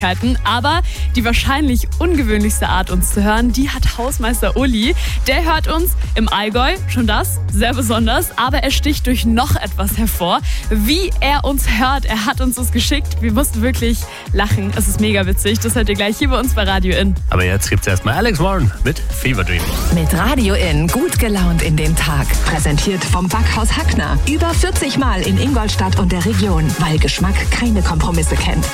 Aber die wahrscheinlich ungewöhnlichste Art, uns zu hören, die hat Hausmeister Uli. Der hört uns im Allgäu, schon das, sehr besonders, aber er sticht durch noch etwas hervor. Wie er uns hört, er hat uns das geschickt. Wir mussten wirklich lachen, es ist mega witzig. Das hört ihr gleich hier bei uns bei Radio In. Aber jetzt gibt's erstmal Alex Warren mit Fever Dream. Mit Radio In, gut gelaunt in den Tag. Präsentiert vom Backhaus Hackner. Über 40 Mal in Ingolstadt und der Region, weil Geschmack keine Kompromisse kennt.